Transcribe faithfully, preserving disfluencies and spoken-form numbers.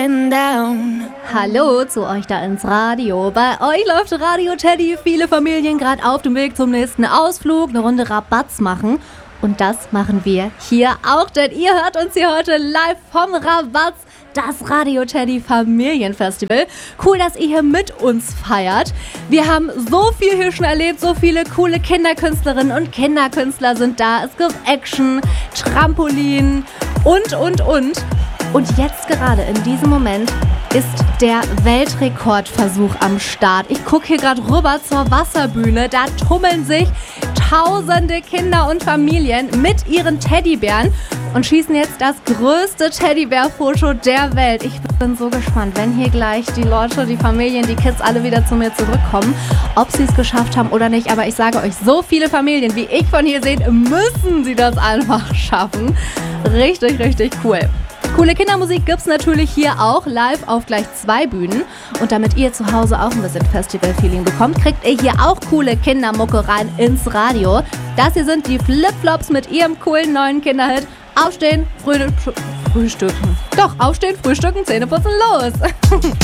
Down. Hallo zu euch da ins Radio. Bei euch läuft Radio Teddy. Viele Familien gerade auf dem Weg zum nächsten Ausflug, eine Runde Rabatz machen. Und das machen wir hier auch, denn ihr hört uns hier heute live vom Rabatz, das Radio Teddy Familienfestival. Cool, dass ihr hier mit uns feiert. Wir haben so viel hier schon erlebt, so viele coole Kinderkünstlerinnen und Kinderkünstler sind da. Es gibt Action, Trampolin und, und, und. Und jetzt gerade in diesem Moment ist der Weltrekordversuch am Start. Ich gucke hier gerade rüber zur Wasserbühne. Da tummeln sich tausende Kinder und Familien mit ihren Teddybären und schießen jetzt das größte Teddybär-Foto der Welt. Ich bin so gespannt, wenn hier gleich die Leute, die Familien, die Kids alle wieder zu mir zurückkommen, ob sie es geschafft haben oder nicht. Aber ich sage euch, so viele Familien, wie ich von hier sehe, müssen sie das einfach schaffen. Richtig, richtig cool. Coole Kindermusik gibt's natürlich hier auch live auf gleich zwei Bühnen. Und damit ihr zu Hause auch ein bisschen Festival-Feeling bekommt, kriegt ihr hier auch coole Kindermucke rein ins Radio. Das hier sind die Flipflops mit ihrem coolen neuen Kinderhit. Aufstehen, früh- frühstücken. Doch, aufstehen, frühstücken, Zähne putzen, los!